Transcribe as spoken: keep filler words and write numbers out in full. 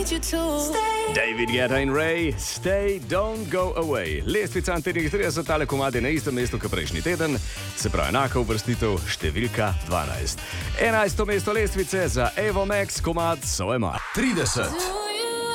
David Guetta in Ray, Stay, Don't Go Away. Lestvica trideset, tale komad je na istem mestu kot prejšnji teden, se pravi enaka uvrstitev številka dvanajst. enajsto mesto lestvice za Avo Max, komad So Am I. trideset.